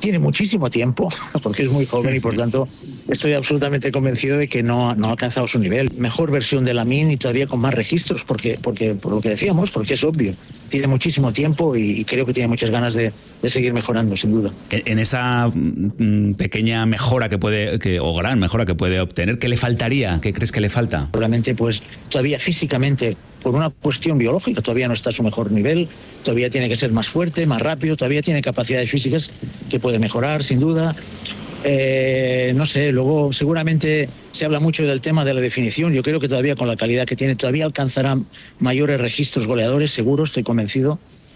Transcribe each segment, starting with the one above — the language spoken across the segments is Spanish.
tiene muchísimo tiempo, porque es muy joven y por tanto estoy absolutamente convencido de que no ha alcanzado su nivel. Mejor versión de Lamine y todavía con más registros, porque por lo que decíamos, porque es obvio. Tiene muchísimo tiempo y creo que tiene muchas ganas de seguir mejorando, sin duda. En esa pequeña mejora o gran mejora que puede obtener, ¿qué le faltaría? ¿Qué crees que le falta? Realmente, pues todavía físicamente, por una cuestión biológica, todavía no está a su mejor nivel, todavía tiene que ser más fuerte, más rápido, todavía tiene capacidades físicas que puede mejorar, sin duda. No sé, luego seguramente se habla mucho del tema de la definición. Yo creo que todavía con la calidad que tiene, todavía alcanzará mayores registros goleadores, seguro, estoy convencido.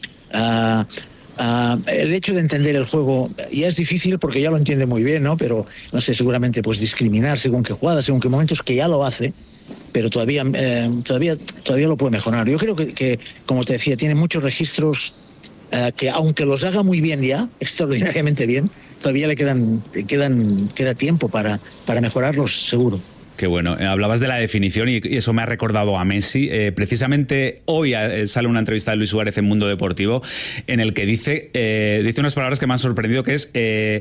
El hecho de entender el juego ya es difícil porque ya lo entiende muy bien, ¿no? Pero, no sé, seguramente pues discriminar según qué jugadas, según qué momentos, que ya lo hace, pero todavía lo puede mejorar. Yo creo que, como te decía, tiene muchos registros que aunque los haga muy bien ya, extraordinariamente bien, todavía le queda tiempo para mejorarlos, seguro. Qué bueno. Hablabas de la definición y eso me ha recordado a Messi. Precisamente hoy sale una entrevista de Luis Suárez en Mundo Deportivo en el que dice unas palabras que me han sorprendido, que es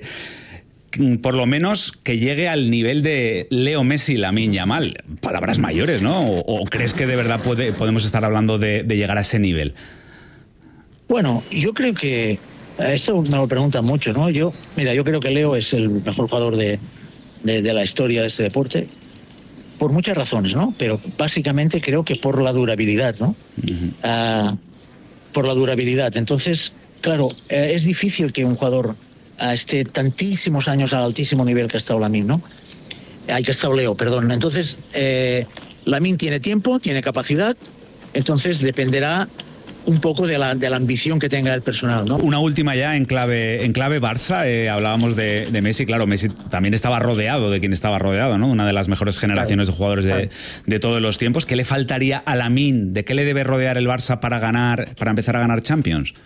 por lo menos que llegue al nivel de Leo Messi y Lamine Yamal. Palabras mayores, ¿no? ¿O crees que de verdad podemos estar hablando de llegar a ese nivel? Bueno, yo creo que eso me lo preguntan mucho, ¿no? Yo creo que Leo es el mejor jugador de la historia de este deporte, por muchas razones, ¿no? Pero básicamente creo que por la durabilidad, ¿no? Uh-huh. Por la durabilidad. Entonces, claro, es difícil que un jugador esté tantísimos años al altísimo nivel que ha estado Lamine, ¿no? Que ha estado Leo, perdón. Entonces, Lamine tiene tiempo, tiene capacidad, entonces dependerá un poco de la ambición que tenga el personal, ¿no? Una última ya en clave Barça. Hablábamos de Messi. Claro, Messi también estaba rodeado de quien estaba rodeado, ¿no? Una de las mejores generaciones de jugadores de todos los tiempos. ¿Qué le faltaría a Lamine? ¿De qué le debe rodear el Barça para empezar a ganar Champions?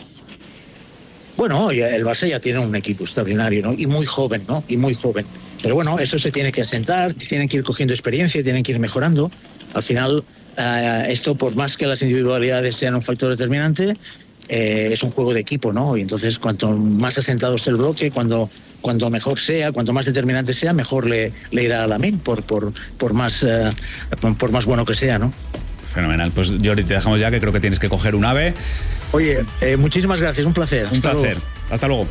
Bueno, el Barça ya tiene un equipo extraordinario, ¿no? Y muy joven, ¿no? Pero bueno, eso se tiene que asentar, tienen que ir cogiendo experiencia, tienen que ir mejorando. Al final, esto, por más que las individualidades sean un factor determinante, es un juego de equipo, ¿no? Y entonces, cuanto más asentado esté el bloque, cuanto mejor sea, cuanto más determinante sea, mejor le irá a Lamine, por más bueno que sea, ¿no? Fenomenal. Pues Jordi, te dejamos ya, que creo que tienes que coger un ave. Oye, muchísimas gracias, un placer. Hasta luego. Hasta luego.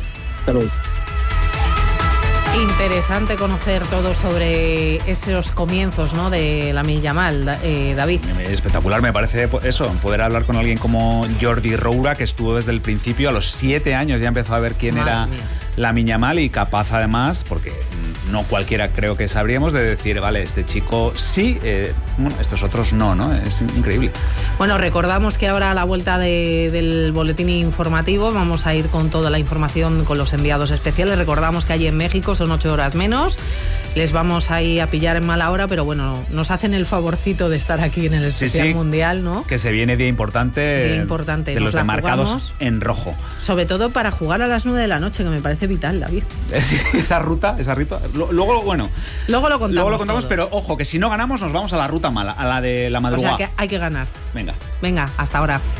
Interesante conocer todo sobre esos comienzos, ¿no, de Lamine Yamal, David. Espectacular, me parece eso, poder hablar con alguien como Jordi Roura, que estuvo desde el principio. A los 7 años ya empezó a ver quién era Lamine Yamal, y capaz además, porque no cualquiera creo que sabríamos, de decir, vale, este chico sí, estos otros no, es increíble. Bueno, recordamos que ahora a la vuelta del boletín informativo vamos a ir con toda la información con los enviados especiales. Recordamos que allí en México son 8 horas menos. Les vamos ahí a pillar en mala hora, pero bueno, nos hacen el favorcito de estar aquí en el especial mundial, ¿no? Que se viene día importante de los demarcados en rojo. Sobre todo para jugar a las 9 de la noche, que me parece vital, David. Esa ruta. Luego lo contamos, todo. Pero ojo, que si no ganamos nos vamos a la ruta mala, a la de la madrugada. O sea que hay que ganar. Venga, hasta ahora.